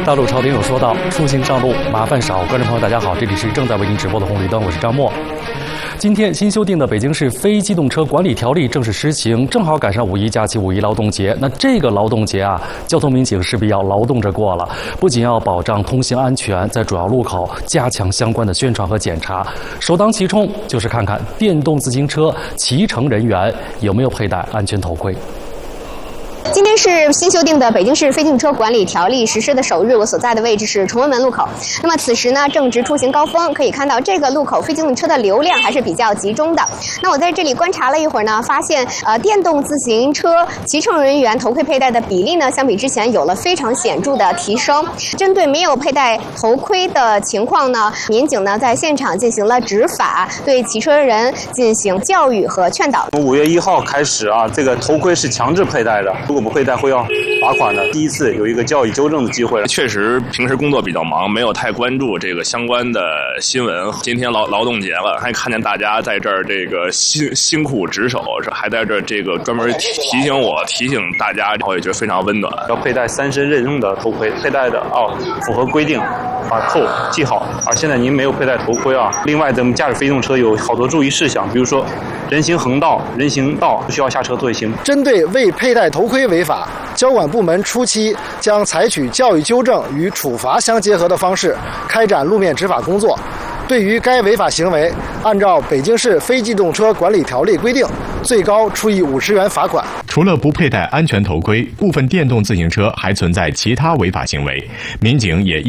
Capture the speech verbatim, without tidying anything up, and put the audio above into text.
大陆朝廷有说道：出行上路，麻烦少。观众朋友，大家好，这里是正在为您直播的红绿灯，我是张默。今天新修订的《北京市非机动车管理条例》正式施行，正好赶上五一假期、五一劳动节。那这个劳动节啊，交通民警势必要劳动着过了。不仅要保障通行安全，在主要路口加强相关的宣传和检查。首当其冲就是看看电动自行车骑乘人员有没有佩戴安全头盔。 今天是新修订的《北京市非机动车管理条例》实施的首日，我所在的位置是崇文门路口。那么此时呢，正值出行高峰，可以看到这个路口非机动车的流量还是比较集中的。那我在这里观察了一会儿呢，发现呃，电动自行车骑乘人员头盔佩戴的比例呢，相比之前有了非常显著的提升。针对没有佩戴头盔的情况呢，民警呢在现场进行了执法，对骑车人进行教育和劝导。 从五月一号开始啊，这个头盔是强制佩戴的。如果不佩戴会要罚款的。第一次有一个教育纠正的机会。 确实平时工作比较忙，没有太关注这个相关的新闻。今天劳劳动节了，还看见大家在这儿这个辛辛苦值守，还在这儿这个专门提醒我、提醒大家，然后也觉得非常温暖。 要佩戴三身任用的头盔，佩戴的哦，符合规定，把扣系好。啊，现在您没有佩戴头盔啊。另外，咱们驾驶非机动车有好多注意事项，比如说人行横道、人行道不需要下车退行。 针对未佩戴头盔违法，交管部门初期将采取教育纠正与处罚相结合的方式开展路面执法工作。对于该违法行为，按照《北京市非机动车管理条例》规定，最高处以五十元罚款。 除了不佩戴安全头盔，部分电动自行车还存在其他违法行为，民警也一